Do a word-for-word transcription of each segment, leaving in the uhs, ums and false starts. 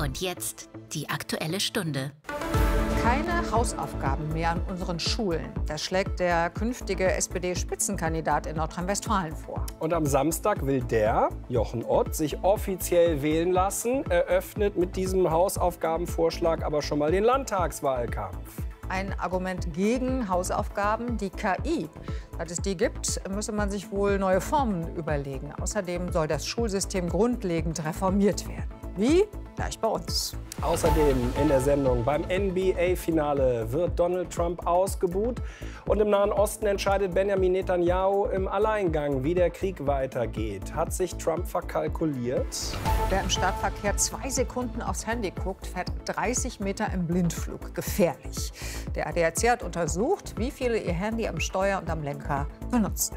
Und jetzt die Aktuelle Stunde. Keine Hausaufgaben mehr an unseren Schulen. Das schlägt der künftige S P D-Spitzenkandidat in Nordrhein-Westfalen vor. Und am Samstag will der, Jochen Ott, sich offiziell wählen lassen, eröffnet mit diesem Hausaufgabenvorschlag aber schon mal den Landtagswahlkampf. Ein Argument gegen Hausaufgaben, die K I. Seit es die gibt, müsse man sich wohl neue Formen überlegen. Außerdem soll das Schulsystem grundlegend reformiert werden. Wie? Gleich bei uns. Außerdem in der Sendung: Beim N B A-Finale wird Donald Trump ausgebuht. Und im Nahen Osten entscheidet Benjamin Netanyahu im Alleingang, wie der Krieg weitergeht. Hat sich Trump verkalkuliert? Wer im Stadtverkehr zwei Sekunden aufs Handy guckt, fährt dreißig Meter im Blindflug. Gefährlich. Der A D A C hat untersucht, wie viele ihr Handy am Steuer und am Lenker benutzen.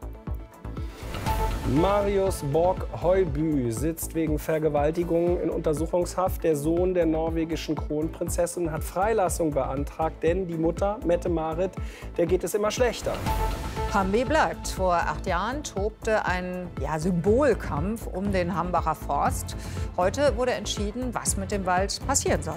Marius Borg-Høiby sitzt wegen Vergewaltigung in Untersuchungshaft. Der Sohn der norwegischen Kronprinzessin hat Freilassung beantragt, denn die Mutter, Mette-Marit, der geht es immer schlechter. Hambi bleibt. Vor acht Jahren tobte ein ja, Symbolkampf um den Hambacher Forst. Heute wurde entschieden, was mit dem Wald passieren soll.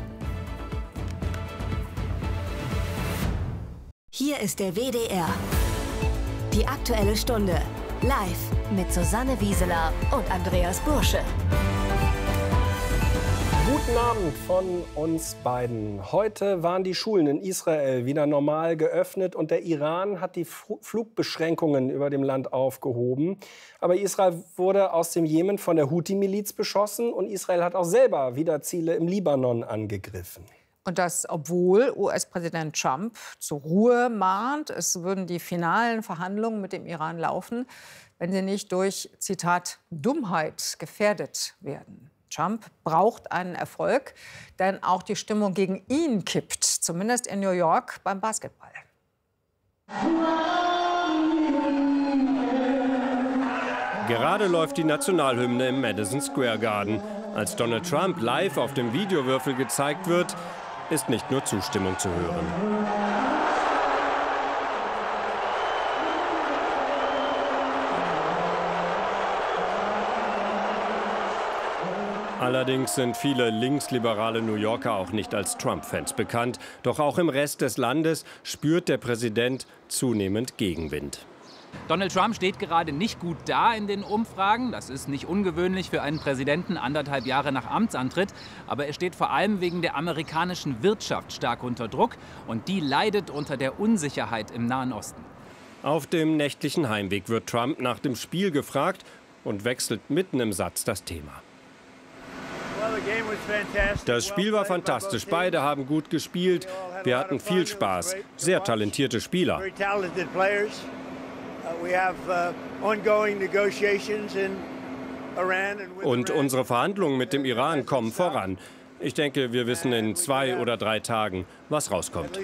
Hier ist der W D R. Die Aktuelle Stunde. Live mit Susanne Wieseler und Andreas Bursche. Guten Abend von uns beiden. Heute waren die Schulen in Israel wieder normal geöffnet und der Iran hat die Flugbeschränkungen über dem Land aufgehoben. Aber Israel wurde aus dem Jemen von der Houthi-Miliz beschossen und Israel hat auch selber wieder Ziele im Libanon angegriffen. Und das, obwohl U S-Präsident Trump zur Ruhe mahnt, es würden die finalen Verhandlungen mit dem Iran laufen, wenn sie nicht durch, Zitat, Dummheit gefährdet werden. Trump braucht einen Erfolg, denn auch die Stimmung gegen ihn kippt, zumindest in New York beim Basketball. Gerade läuft die Nationalhymne im Madison Square Garden. Als Donald Trump live auf dem Videowürfel gezeigt wird, ist nicht nur Zustimmung zu hören. Allerdings sind viele linksliberale New Yorker auch nicht als Trump-Fans bekannt. Doch auch im Rest des Landes spürt der Präsident zunehmend Gegenwind. Donald Trump steht gerade nicht gut da in den Umfragen. Das ist nicht ungewöhnlich für einen Präsidenten anderthalb Jahre nach Amtsantritt. Aber er steht vor allem wegen der amerikanischen Wirtschaft stark unter Druck. Und die leidet unter der Unsicherheit im Nahen Osten. Auf dem nächtlichen Heimweg wird Trump nach dem Spiel gefragt und wechselt mitten im Satz das Thema. Das Spiel war fantastisch. Beide haben gut gespielt. Wir hatten viel Spaß. Sehr talentierte Spieler. Und unsere Verhandlungen mit dem Iran kommen voran. Ich denke, wir wissen in zwei oder drei Tagen, was rauskommt.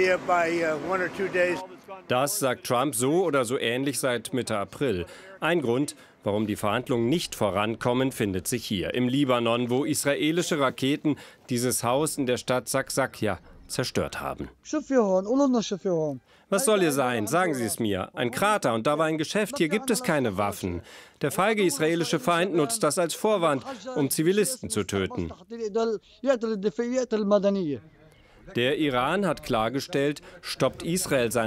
Das sagt Trump so oder so ähnlich seit Mitte April. Ein Grund, warum die Verhandlungen nicht vorankommen, findet sich hier im Libanon, wo israelische Raketen dieses Haus in der Stadt Saksakja zerstört haben. Was soll hier sein? Sagen Sie es mir. Ein Krater und da war ein Geschäft. Hier gibt es keine Waffen. Der feige israelische Feind nutzt das als Vorwand, um Zivilisten zu töten. Der Iran hat klargestellt, stoppt Israel seine